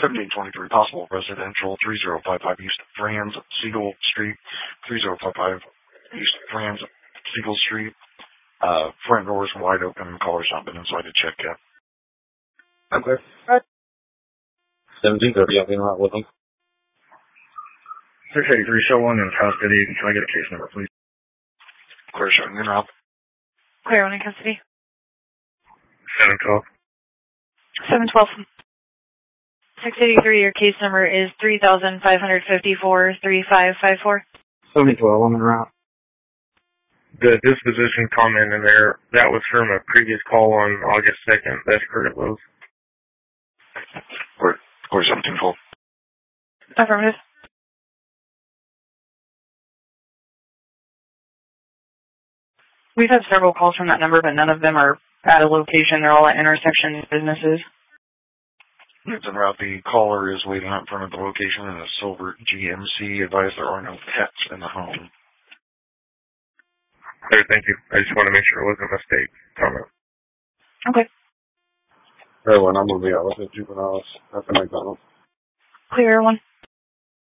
1723 possible residential, 3055 East Franz Siegel Street, 3055 East Franz Siegel Street. Front doors wide open, caller's not been inside to check yet. Okay. 1730, I'll be in with them. 683 show one in custody. Can I get a case number, please? Clear showing in route. Clear one in custody. 712. 712. 683, your case number is 3554-3554. 1712, I'm in route. The disposition comment in there, that was from a previous call on August 2nd. That's correct, Lowe's. Or 1712. Affirmative. We've had several calls from that number, but none of them are at a location. They're all at intersection businesses. It's en route. The caller is waiting out in front of the location in a silver GMC. Advised there are no pets in the home. Okay, thank you. I just want to make sure it wasn't a mistake. Comment. Okay. Everyone, I'm going to be out with the juveniles at the McDonald's. Clear one.